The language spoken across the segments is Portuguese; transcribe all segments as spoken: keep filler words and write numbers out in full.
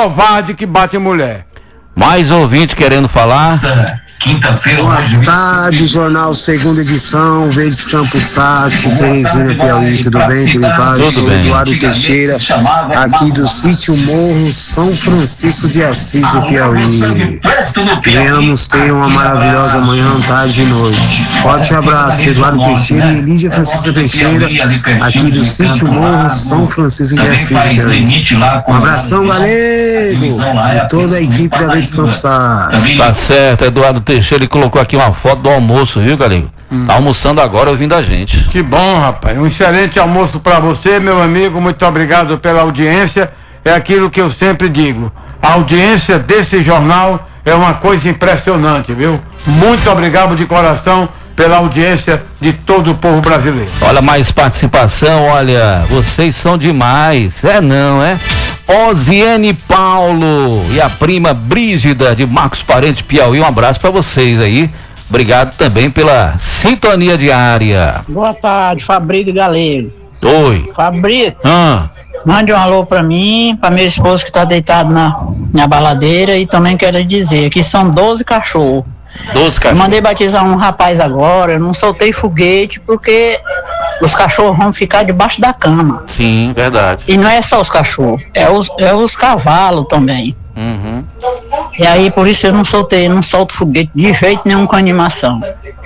covarde que bate mulher. Mais ouvinte querendo falar. Quinta-feira. Boa tarde, Jornal Segunda Edição, Verdes Campos Sat, Teresina, Piauí, tudo bem? Tudo bem? Sou Eduardo Teixeira, aqui do sítio Morro, São Francisco de Assis, do Piauí. Venhamos ter uma maravilhosa manhã, tarde e noite. Forte abraço, Eduardo Teixeira e Elídia Francisca Teixeira, aqui do sítio Morro, São Francisco de Assis, do Piauí. Um abração, galego, e toda a equipe da Verdes Campos Sat. Tá certo, Eduardo Teixeira, ele colocou aqui uma foto do almoço, viu, galego? Hum. Tá almoçando agora ouvindo a gente. Que bom, rapaz. Um excelente almoço para você, meu amigo. Muito obrigado pela audiência. É aquilo que eu sempre digo. A audiência desse jornal é uma coisa impressionante, viu? Muito obrigado de coração pela audiência de todo o povo brasileiro. Olha, mais participação, olha, vocês são demais. É não, é? Oziene Paulo e a prima Brígida de Marcos Parente, Piauí, um abraço para vocês aí. Obrigado também pela sintonia diária. Boa tarde, Fabrício Galego. Oi. Fabrício, ah. mande um alô para mim, para meu esposo que tá deitado na, na baladeira, e também quero dizer que são doze cachorros. doze cachorros. Eu mandei batizar um rapaz agora, eu não soltei foguete porque os cachorros vão ficar debaixo da cama. Sim, verdade. E não é só os cachorros, é os, é os cavalos também. Uhum. E aí por isso eu não soltei, não solto foguete de jeito nenhum com animação.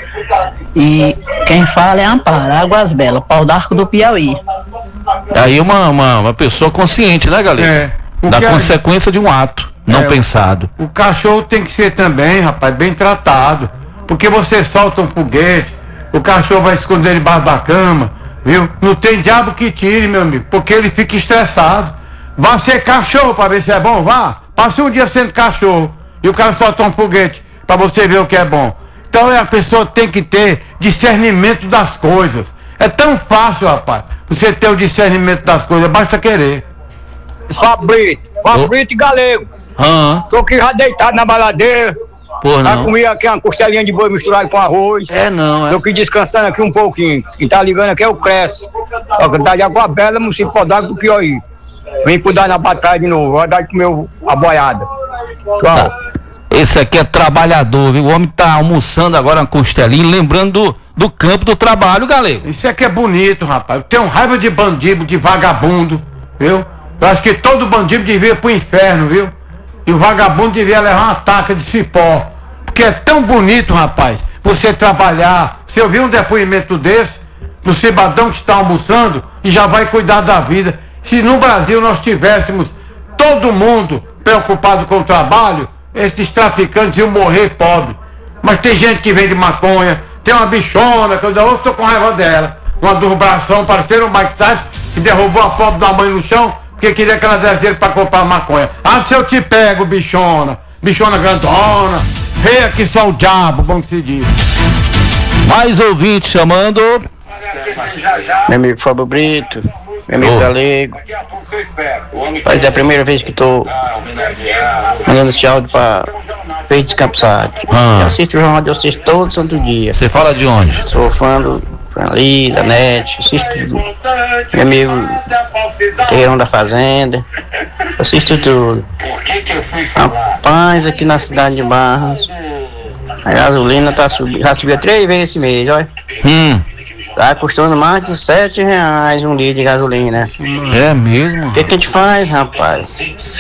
E quem fala é Amparo, Águas Belas, Pau d'Arco do Piauí. Aí uma, uma, uma pessoa consciente, né, galera? É. Da consequência é... de um ato não é, pensado. O cachorro tem que ser também, rapaz, bem tratado. Porque você solta um foguete, o cachorro vai esconder debaixo da cama, viu? Não tem diabo que tire, meu amigo, porque ele fica estressado. Vá ser cachorro pra ver se é bom, vá. Passe um dia sendo cachorro e o cara solta um foguete pra você ver o que é bom. Então a pessoa tem que ter discernimento das coisas. É tão fácil, rapaz, você ter o discernimento das coisas, basta querer. Fabrício, Fabrício oh. Galego. Ah. Tô aqui já deitado na baladeira. Pô, já comi aqui uma costelinha de boi misturada com arroz. É não, é. Tô aqui descansando aqui um pouquinho. Quem tá ligando aqui é o Cresce. Tá de Água Bela, município Pau d'Arco do Piauí. Vem cuidar na batalha de novo, vai dar de comer a boiada. Tchau. Tá. Esse aqui é trabalhador, viu? O homem tá almoçando agora uma costelinha, lembrando do, do campo do trabalho, galera. Isso aqui é bonito, rapaz. Eu tenho raiva de bandido, de vagabundo, viu? Eu acho que todo bandido devia ir pro inferno, viu? E o vagabundo devia levar uma taca de cipó. Porque é tão bonito, rapaz, você trabalhar. Você ouviu um depoimento desse, do cidadão que está almoçando e já vai cuidar da vida. Se no Brasil nós tivéssemos todo mundo preocupado com o trabalho, esses traficantes iam morrer pobre. Mas tem gente que vende maconha, tem uma bichona, que eu já estou com raiva dela, uma durbração, parecendo um Mike Tyson, que derrubou a pobre da mãe no chão, porque queria que ela desse dinheiro para comprar maconha. Ah, se eu te pego, bichona, bichona grandona, feia que só o diabo, como se diz. Mais ouvinte chamando. Meu amigo Fábio Brito, meu amigo oh. Galego. Mas é a primeira vez que tô mandando esse áudio pra Verdes Campos Sat. Ah. Eu assisto o jornal de vocês todo santo dia. Você fala de onde? Sou fã do ali, da net, assisto tudo. Meu amigo Teirão da Fazenda, assisto tudo. Rapaz, aqui na cidade de Barras, a gasolina tá subindo, já subiu três vezes esse mês, olha. Hum. Tá custando mais de sete reais um litro de gasolina. É mesmo? O que, que a gente faz, rapaz?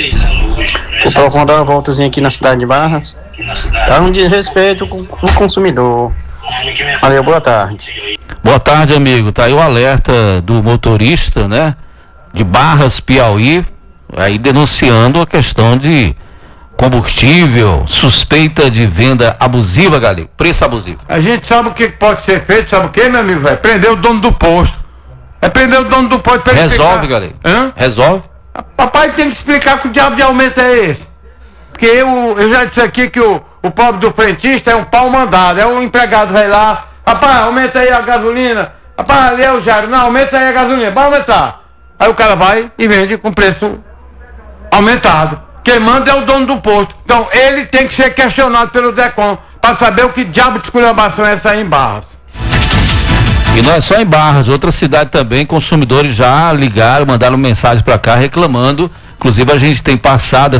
Vou procurar dar uma voltazinha aqui na cidade de Barras. Dá um desrespeito com o consumidor. Valeu, boa tarde. Boa tarde, amigo. Tá aí o alerta do motorista, né? De Barras, Piauí, aí denunciando a questão de combustível, suspeita de venda abusiva, galera. Preço abusivo. A gente sabe o que pode ser feito, sabe o que, meu amigo? Vai prender o dono do posto. É prender o dono do posto pra ele Resolve, galera. Hã? Resolve. Papai tem que explicar que o diabo de aumento é esse. Porque eu, eu já disse aqui que o, o pobre do frentista é um pau mandado. É o empregado vai lá, rapaz, aumenta aí a gasolina. Rapaz, ali é o Jairo, não, aumenta aí a gasolina, vai aumentar. Aí o cara vai e vende com preço aumentado. Quem manda é o dono do posto. Então ele tem que ser questionado pelo DECOM para saber o que diabo de esculhambação é essa aí em Barras. E não é só em Barras, outra cidade também, consumidores já ligaram, mandaram mensagem para cá reclamando. Inclusive a gente tem passado